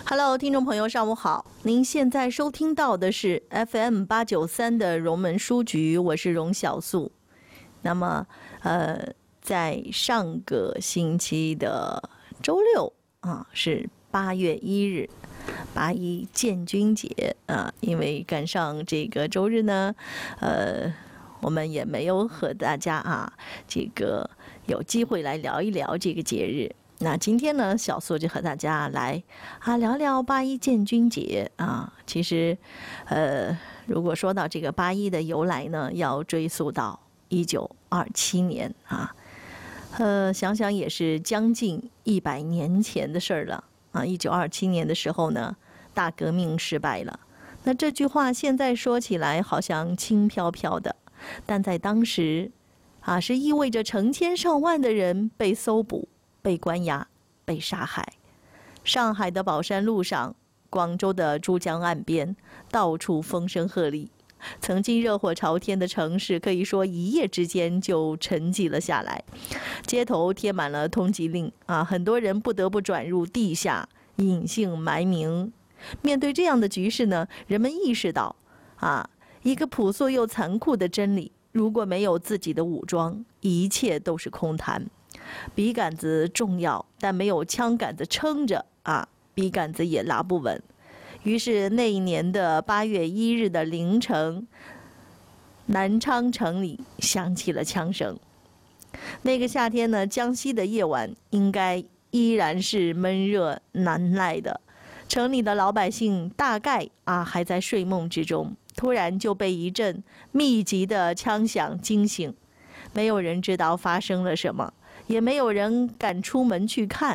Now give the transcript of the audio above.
Hello， 听众朋友，上午好！您现在收听到的是 FM893的荣门书局，我是荣小素。那么，在上个星期的周六啊，是8月1日，8·1建军节啊。因为赶上这个周日呢，我们也没有和大家这个有机会来聊一聊这个节日。那今天呢，小素就和大家来聊聊8·1建军节啊。其实，如果说到这个8·1的由来呢，要追溯到1927年啊。想想也是将近100年前的事儿了啊。1927年的时候呢，大革命失败了。那这句话现在说起来好像轻飘飘的，但在当时是意味着成千上万的人被搜捕、被关押、被杀害。上海的宝山路上，广州的珠江岸边，到处风声鹤唳。曾经热火朝天的城市，可以说一夜之间就沉寂了下来。街头贴满了通缉令很多人不得不转入地下，隐姓埋名。面对这样的局势呢，人们意识到一个朴素又残酷的真理：如果没有自己的武装，一切都是空谈。笔杆子重要，但没有枪杆子撑着笔杆子也拉不稳。于是那一年的8月1日的凌晨，南昌城里响起了枪声。那个夏天呢，江西的夜晚应该依然是闷热难耐的。城里的老百姓大概还在睡梦之中，突然就被一阵密集的枪响惊醒。没有人知道发生了什么，也没有人敢出门去看